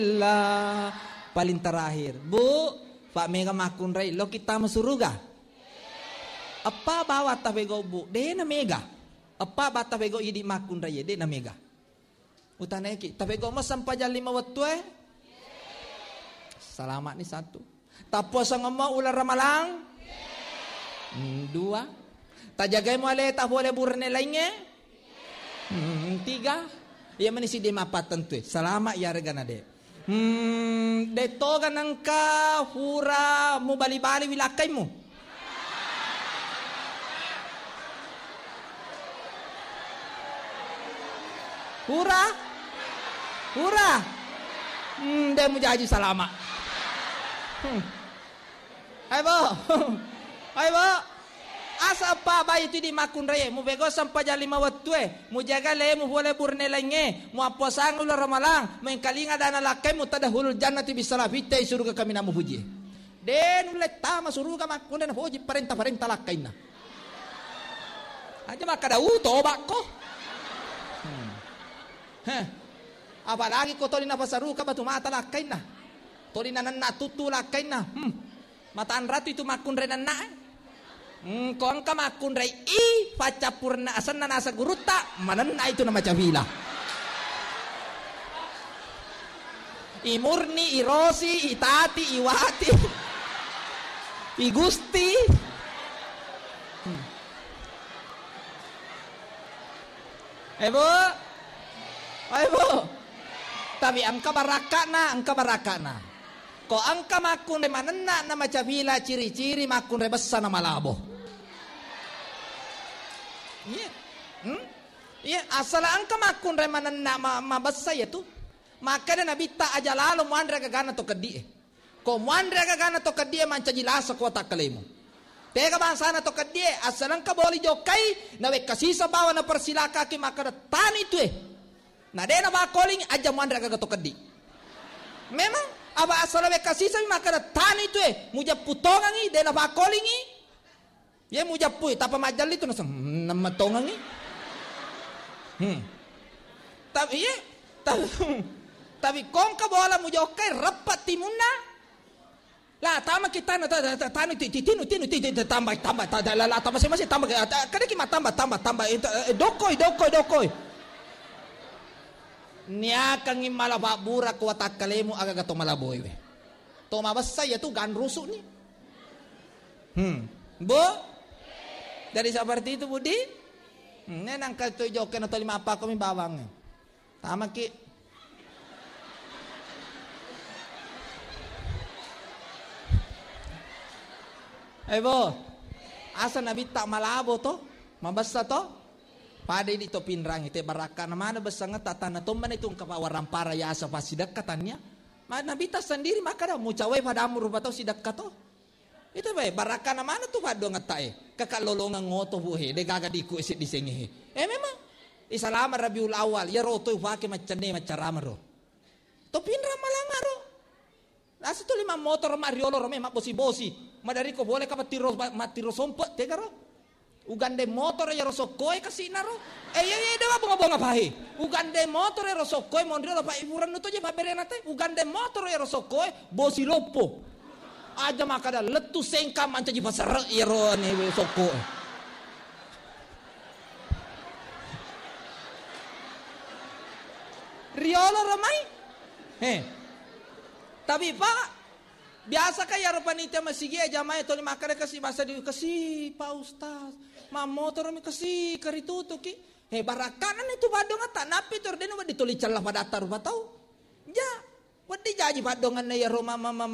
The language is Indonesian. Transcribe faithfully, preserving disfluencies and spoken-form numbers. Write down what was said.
lah paling terakhir. Bu, Pak Mega makun rai, lo kita masuruga. Apa bawa tafego bu? De na Mega. Apa bata fego idi makun rai de na Mega. Utana ki, tafego mas sampai jam lima waktu eh. Selamat nih satu. Tapos ang mo ular ramalang. Hmm, dua. Tajagay mo ale ta boleh burne lainnya. Hmm, tiga. Ia manisi de mapatan tu. Selamat ya regana de. Hmm, deto ganang ka hura mo bali-bali wilakay mo. Hura? Hura? Hmm, de mo jaji salama. Hmm. Ay bo. Ay bo. Asa pa ba itu di makun raya mu bego sampai jam lima waktu eh mu jaga le mu boleh burne lainnya mu aposang ular ramalang main kalinga dana lakai mu tada hulul jannati bisalah fitta surga kami namu puji den ulet tama surga makun dan puji perintah perintah lakai na aja makada uto bako hmm. Heh apalagi ko tolina pasaruka batu mata lakai na tolina nanna tutu lakai na hmm. Mataan ratu itu makun renan na Hmm, kong kamakun ray i pacapurna asan na nasa guruta manan na itu nama cavila imurni irosi itati iwati igusti hmm. Ebo Ebo tapi angka baraka na angka baraka na ko angka makun ray manan na nama cavila ciri-ciri makun ray basa na malabo. Iya, hmm? Iya, asal angka makun remanan nama mabasa ya tu. Maka na nabita aja lalo muandra gagana to kadi. Ko muandra gagana to kadi manca jilasa ko takalemo. Tega bangsa na to kadi asal angka boli jokai nawe kasisa bawa na persilaka ki maka tani tu eh. Na de na ba calling aja muandra gagato kadi. Memang aba asal nawe kasisa maka tani tu eh. Muja putongan ni de na ba calling ni. Ya mujapui tapa majal itu nasa nama tongang ni. Hmm. Tapi ya, tapi tapi kong ka bola mujokai rapat timuna. Lah tama kita na tanu tinu tinu tinu tambah tambah la tambah masih tambah kada ki tambah tambah tambah dokoi dokoi dokoi. Nia kang imala babura ko takalemu aga gato malaboy we. To mabasa ya tu gan rusuk ni. Hmm. Bo dari seperti itu Budi, nenang kau jokin atau lima apa kami bawang, tama ki. Ebo, asa nabi tak malabo to, mabasa to, pada ini to pinrang itu baraka nama ada besangat tatana to mana itu kapawaran para ya asa pasidak katanya, mana nabi tak sendiri maka dah mucawai pada amur batau sidak kato. Itu baik baraka na mana tuh pado ngatae kakak lolongan ngoto buhe de gaga diku isit disengehe eh memang isalama Rabiul Awal ya roto pake macane macarama ro to pinra malanga ro nasi tu lima motor mariolo ro memang bosi-bosi madari ko boleh ka matiro matiro sompet tega ro ugande motor ya rosokoy kasina ro eh ya ya dewa bunga-bunga pahe ugande motor ya rosokoy mondrio pa iburan nuto je paberena te ugande motor ya rosokoy bosi lopo aja makada letu sengka manca di pasar iro ne soko. Riolo ramai. He. Tapi Pak biasa kaya panitia masigi aja mai to makada kasih masa di kasih Pak Ustaz. Ma motor mi kasih karituto ki. He barakanan itu badong ata napi tor denu dituli celah pada atar batau. Ja. Wadi jaji badongan na ya Roma mama